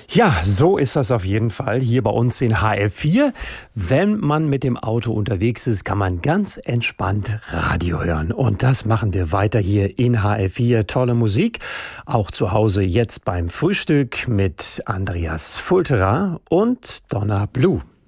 Ja, so ist das auf jeden Fall hier bei uns in HR4. Wenn man mit dem Auto unterwegs ist, kann man ganz entspannt Radio hören. Und das machen wir weiter hier in HR4. Tolle Musik, auch zu Hause jetzt beim Frühstück mit Andreas Fulterer und Donna Blue.